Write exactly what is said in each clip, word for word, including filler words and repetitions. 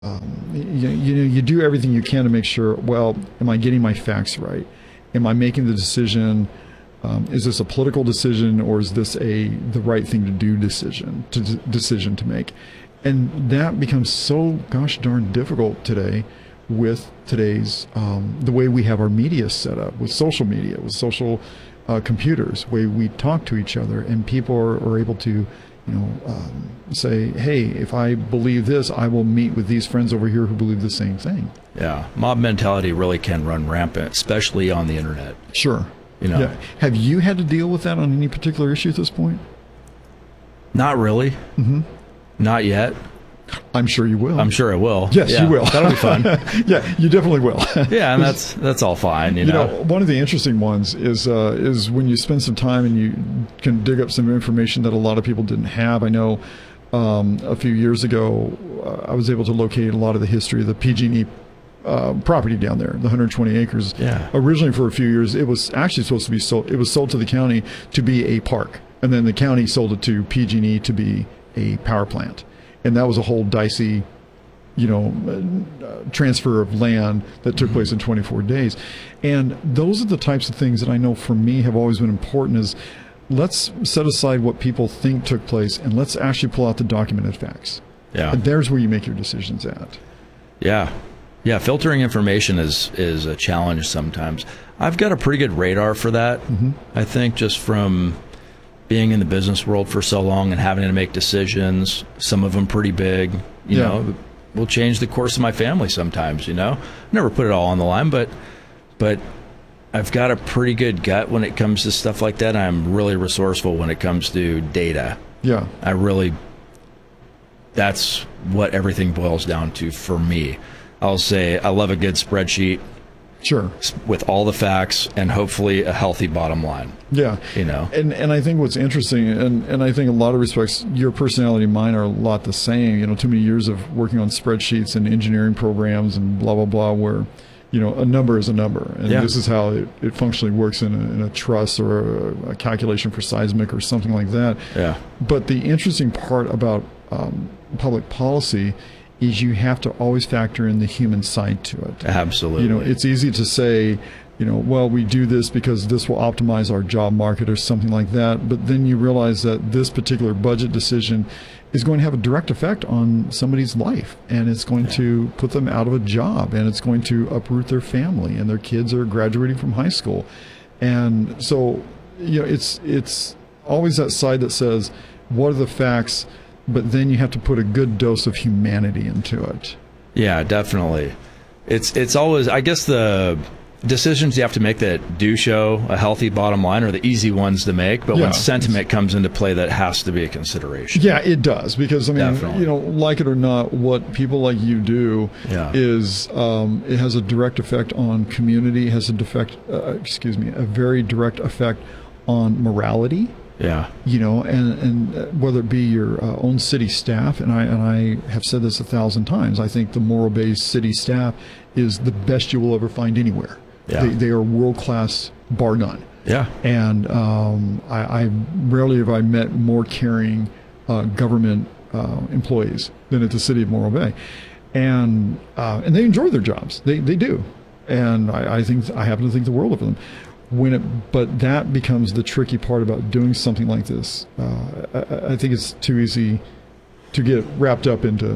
um, you, you know, you do everything you can to make sure, well, am I getting my facts right? Am I making the decision? Um, is this a political decision, or is this a the right thing to do decision to decision to make? And that becomes so gosh darn difficult today with today's um, the way we have our media set up, with social media, with social uh, computers, way we talk to each other, and people are, are able to, you know, um, say, hey, if I believe this, I will meet with these friends over here who believe the same thing. Yeah, mob mentality really can run rampant, especially on the internet. Sure. You know, yeah. Have you had to deal with that on any particular issue at this point? Not really. Mm-hmm. Not yet. I'm sure you will. I'm sure I will. Yes, yeah, you will. That'll be fun. Yeah, you definitely will. Yeah, and that's that's all fine. You, you know? know, one of the interesting ones is uh, is when you spend some time and you can dig up some information that a lot of people didn't have. I know um, a few years ago, uh, I was able to locate a lot of the history of the P G and E uh, property down there, the one hundred twenty acres. Yeah. Originally, for a few years, it was actually supposed to be sold. It was sold to the county to be a park, and then the county sold it to P G and E to be a power plant, and that was a whole dicey, you know, uh, transfer of land that took place in twenty-four days. And those are the types of things that I know for me have always been important, is let's set aside what people think took place and let's actually pull out the documented facts. Yeah. And there's where you make your decisions at. Yeah. Yeah, filtering information is is a challenge sometimes. I've got a pretty good radar for that. Mm-hmm. I think just from being in the business world for so long and having to make decisions, some of them pretty big, you yeah. know, will change the course of my family sometimes, you know. Never put it all on the line, but but I've got a pretty good gut when it comes to stuff like that. I'm really resourceful when it comes to data. Yeah. I really, that's what everything boils down to for me. I'll say I love a good spreadsheet. Sure. With all the facts and hopefully a healthy bottom line. Yeah. You know. And and I think what's interesting, and, and I think in a lot of respects, your personality and mine are a lot the same. You know, too many years of working on spreadsheets and engineering programs and blah, blah, blah, where, you know, a number is a number. And yeah. this is how it, it functionally works in a, in a truss or a, a calculation for seismic or something like that. Yeah. But the interesting part about um, public policy is you have to always factor in the human side to it. Absolutely. You know, it's easy to say, you know, well, we do this because this will optimize our job market or something like that. But then you realize that this particular budget decision is going to have a direct effect on somebody's life, and it's going yeah. to put them out of a job, and it's going to uproot their family, and their kids are graduating from high school. And so, you know, it's it's always that side that says, what are the facts? But then you have to put a good dose of humanity into it. Yeah, definitely. It's it's always, I guess, the decisions you have to make that do show a healthy bottom line are the easy ones to make. But yeah. when sentiment comes into play, that has to be a consideration. Yeah, it does. Because, I mean, Definitely. you know, like it or not, what people like you do yeah. is um, it has a direct effect on community, has a defect, uh, excuse me, a very direct effect on morality. Yeah. You know, and, and whether it be your uh, own city staff, and I and I have said this a thousand times, I think the Morro Bay city staff is the best you will ever find anywhere. Yeah. They, they are world-class, bar none. Yeah. And um, I, I rarely have I met more caring uh, government uh, employees than at the city of Morro Bay. And uh, and they enjoy their jobs. They they do. And I, I think I happen to think the world of them. When it, but that becomes the tricky part about doing something like this. Uh, I, I think it's too easy to get wrapped up into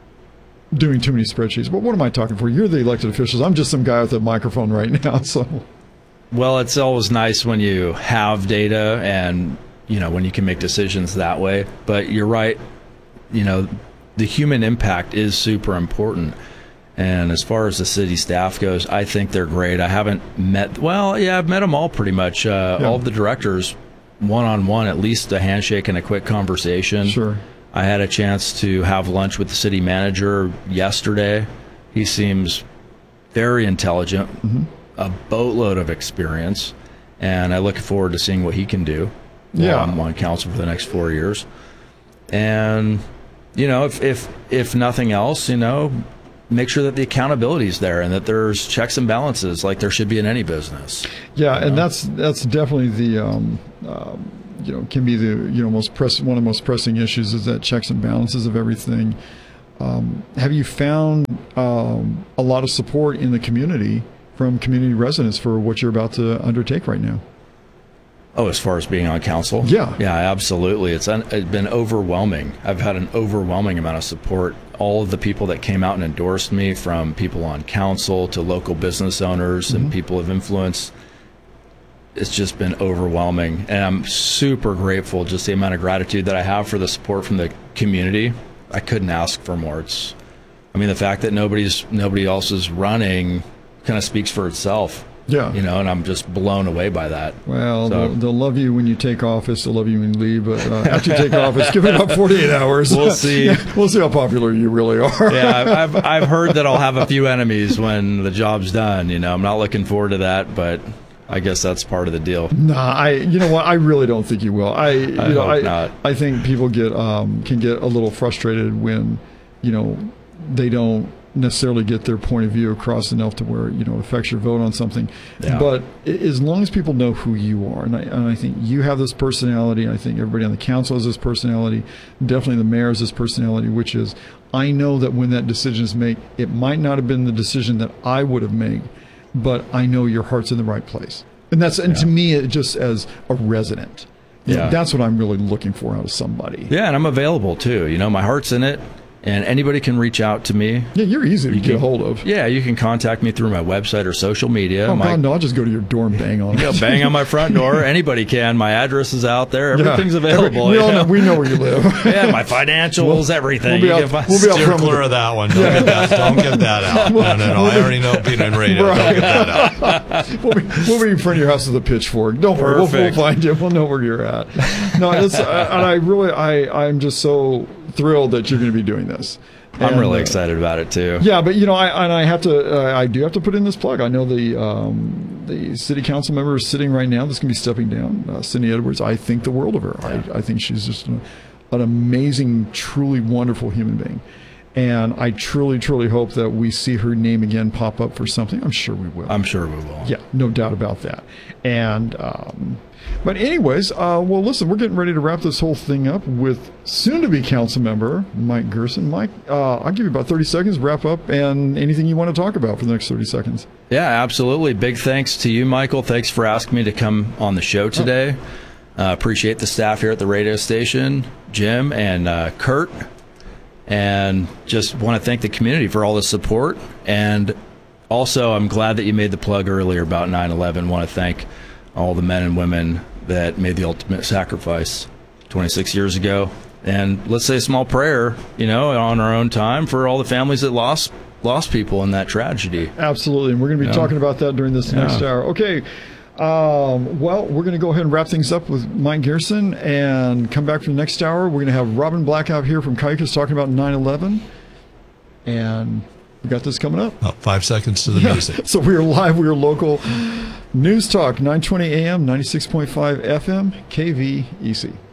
doing too many spreadsheets. But what am I talking for? You're the elected officials. I'm just some guy with a microphone right now. So, well, it's always nice when you have data and, you know, when you can make decisions that way. But you're right. You know, the human impact is super important. And as far as the city staff goes, I think they're great. I haven't met, well, yeah, I've met them all pretty much. Uh, yeah. All of the directors, one-on-one, at least a handshake and a quick conversation. Sure. I had a chance to have lunch with the city manager yesterday. He seems very intelligent, mm-hmm. a boatload of experience, and I look forward to seeing what he can do yeah. while I'm on council for the next four years. And, you know, if if if nothing else, you know, make sure that the accountability is there and that there's checks and balances like there should be in any business. Yeah, and know? that's that's definitely the um, um, you know, can be the you know most press one of the most pressing issues is that checks and balances of everything. um, have you found um, a lot of support in the community from community residents for what you're about to undertake right now? Oh, as far as being on council? Yeah. Yeah, absolutely. It's, un- it's been overwhelming. I've had an overwhelming amount of support. All of the people that came out and endorsed me, from people on council to local business owners mm-hmm. and people of influence, it's just been overwhelming. And I'm super grateful, just the amount of gratitude that I have for the support from the community. I couldn't ask for more. It's, I mean, the fact that nobody's nobody else is running kind of speaks for itself. Yeah. You know, and I'm just blown away by that. Well, so, they'll, they'll love you when you take office. They'll love you when you leave. But uh, after you take office, give it about forty-eight hours. We'll see. We'll see how popular you really are. Yeah, I've, I've heard that I'll have a few enemies when the job's done. You know, I'm not looking forward to that, but I guess that's part of the deal. Nah, I. You know what? I really don't think you will. I. You I know, hope I, not. I think people get um, can get a little frustrated when, you know, they don't necessarily get their point of view across enough to where, you know, it affects your vote on something. Yeah. But as long as people know who you are, and I, and I think you have this personality, I think everybody on the council has this personality, definitely the mayor has this personality, which is, I know that when that decision is made, it might not have been the decision that I would have made, but I know your heart's in the right place. And that's, and Yeah. to me, it just as a resident, Yeah. that's what I'm really looking for out of somebody. Yeah, and I'm available too. You know, my heart's in it, and anybody can reach out to me. Yeah, you're easy to You get can- a hold of. Yeah, you can contact me through my website or social media. Oh, my, God, no, I'll just go to your door and bang on you know, it. bang on my front door. Anybody can. My address is out there. Yeah. Everything's available. We, you all know, know? we know where you live. Yeah, my financials, everything. we'll be You out- can find- we'll be out Steer front with clear of that one. Don't, get that, don't get that out. No, no, no. I already know Peanut and Radio. Don't get that out. we'll, be, we'll be in front of your house with a pitchfork. Don't worry, we'll, we'll Perfect. find you. We'll know where you're at. No, it's, uh, and I really, I, I'm just so thrilled that you're going to be doing this. I'm And, really uh, excited about it too. Yeah, but you know, I and I have to, uh, I do have to put in this plug. I know the um, the city council member is sitting right now. That's going to be stepping down. Uh, Cindy Edwards. I think the world of her. Yeah. I, I think she's just an, an amazing, truly wonderful human being. And I truly, truly hope that we see her name again pop up for something. I'm sure we will. I'm sure we will. Yeah, no doubt about that. And, um, but anyways, uh, well, listen, we're getting ready to wrap this whole thing up with soon-to-be council member Mike Gerson. Mike, uh, I'll give you about thirty seconds, wrap up, and anything you want to talk about for the next thirty seconds. Yeah, absolutely. Big thanks to you, Michael. Thanks for asking me to come on the show today. Uh, appreciate the staff here at the radio station, Jim and uh, Kurt. And just want to thank the community for all the support. And also, I'm glad that you made the plug earlier about nine eleven. Want to thank all the men and women that made the ultimate sacrifice twenty-six years ago. And let's say a small prayer, you know, on our own time for all the families that lost lost people in that tragedy. Absolutely, and we're going to be Yeah. talking about that during this next Yeah. hour. Okay, um, well, we're going to go ahead and wrap things up with Mike Gerson and come back for the next hour. We're going to have Robin Blackout here from Cayucas talking about nine eleven, and we got this coming up. Oh, five seconds to the Yeah. music. So we are live, we are local. News Talk, nine twenty A M, ninety-six point five F M, K V E C.